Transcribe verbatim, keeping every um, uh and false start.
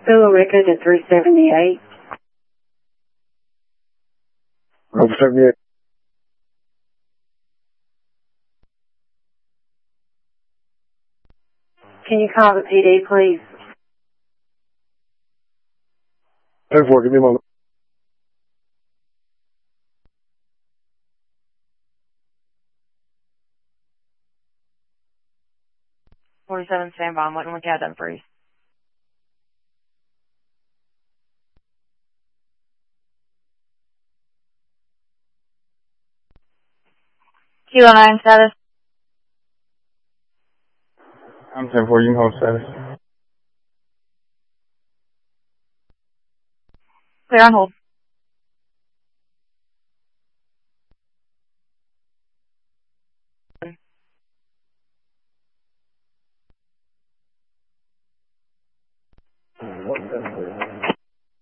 Phil Rickard at three seventy-eight. Over seventy-eight. Can you call the P D, please? ten four, give me a moment. forty-seven, stand by. I'm waiting on the cat done for you. Q oh nine status. I'm ten four, you can hold status. Clear on hold. What